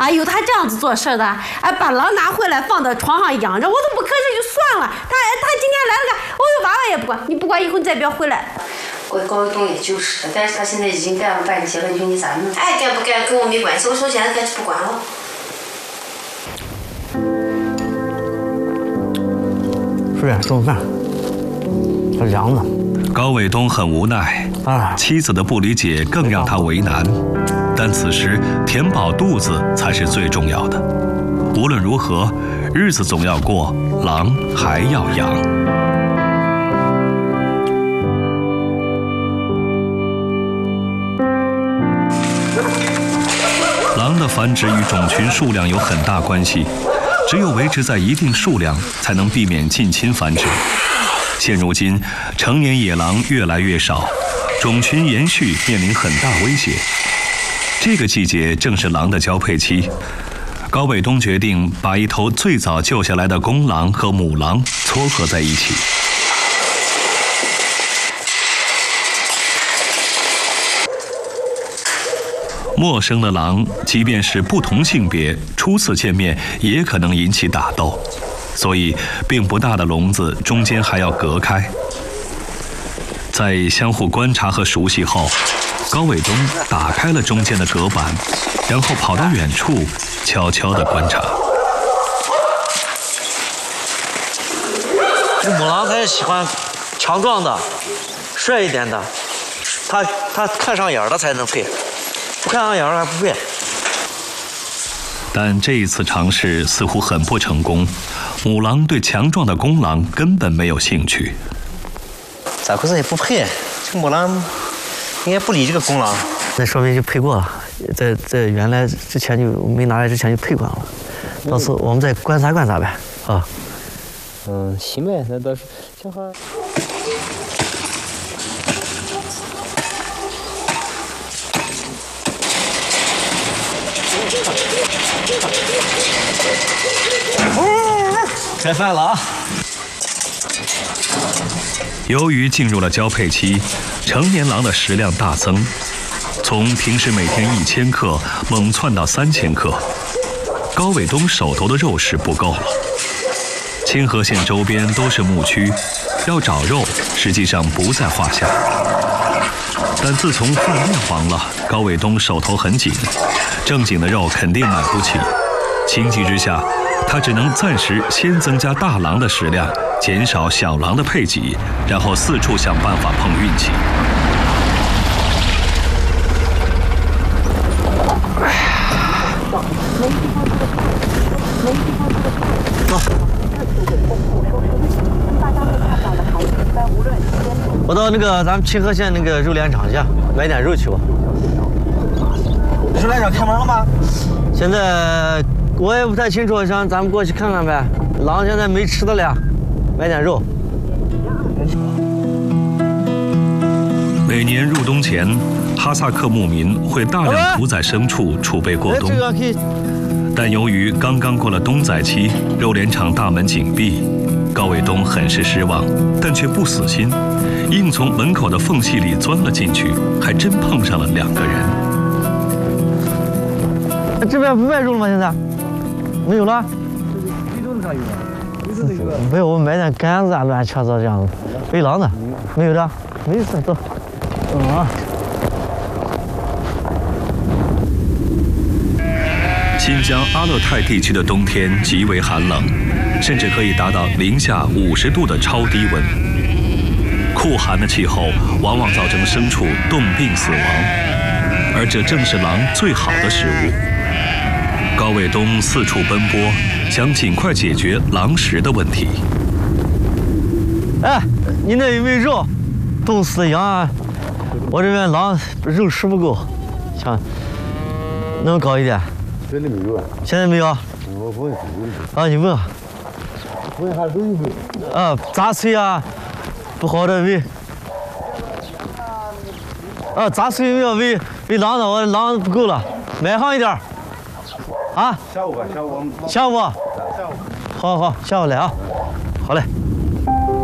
啊，有他这样子做事的，哎，把狼拿回来放到床上养着，我都不吭声就算了。他今天来了个，我有娃娃也不管，你不管以后你再别回来。 高卫东也就是的，但是他现在已经干了半截了，你说你咋弄？爱干不干跟我没关系，我从现在开始不管了。 顺便送饭，这凉的。 高卫东很无奈，妻子的不理解更让他为难。但此时填饱肚子才是最重要的。无论如何，日子总要过，狼还要养。狼的繁殖与种群数量有很大关系，只有维持在一定数量，才能避免近亲繁殖。现如今，成年野狼越来越少，种群延续面临很大威胁。这个季节正是狼的交配期，高卫东决定把一头最早救下来的公狼和母狼撮合在一起。陌生的狼，即便是不同性别，初次见面也可能引起打斗，所以并不大的笼子中间还要隔开。在相互观察和熟悉后，高卫东打开了中间的隔板，然后跑到远处，悄悄地观察。 这母狼它也喜欢强壮的、帅一点的，它看上眼了才能配，不看上眼还不配。 但这一次尝试似乎很不成功，母狼对强壮的公狼根本没有兴趣。 咋回事也不配，这母狼应该不理这个公狼。那说明就配过了，在原来之前就没拿来之前就配过了，到时候我们再观察观察呗，啊。行呗，那倒是这话。开饭了啊！ 由于进入了交配期，成年狼的食量大增，从平时每天1000克猛窜到3000克。高卫东手头的肉食不够了。清河县周边都是牧区，要找肉实际上不在话下。但自从饭店黄了，高卫东手头很紧，正经的肉肯定买不起。情急之下，他只能暂时先增加大狼的食量，减少小狼的配给，然后四处想办法碰运气。 我到那个咱们清河县那个肉联厂去买点肉去吧。肉联厂开门了吗？现在我也不太清楚，想咱们过去看看呗。狼现在没吃的了，买点肉。 每年入冬前，哈萨克牧民会大量屠宰牲畜储备过冬。但由于刚刚过了冬宰期，肉联厂大门紧闭，高卫东很是失望，但却不死心，硬从门口的缝隙里钻了进去，还真碰上了2个人。 这边不卖肉了吗？现在没有了。没有，我买点杆子啊，乱七八糟这样子。喂狼的，没有的，没事，走。 新疆阿勒泰地区的冬天极为寒冷，甚至可以达到零下50度的超低温。酷寒的气候往往造成牲畜冻病死亡，而这正是狼最好的食物。高卫东四处奔波，想尽快解决狼食的问题。 哎，你那有没有肉？冻死羊啊！我这边狼肉吃不够，想能搞一点。 现在没有啊？ 现在没有。 我问。 啊，你问。 问下都有没有？ 啊，杂碎啊，不好的喂。啊，杂碎有没有喂狼的？我狼不够了，买上一点。啊？ 下午吧，下午。 下午。好，下午来啊。